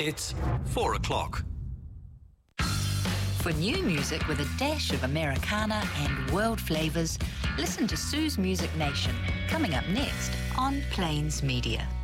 It's 4 o'clock. For new music with a dash of Americana and world flavours, listen to Sue's Music Nation, coming up next on Plains Media.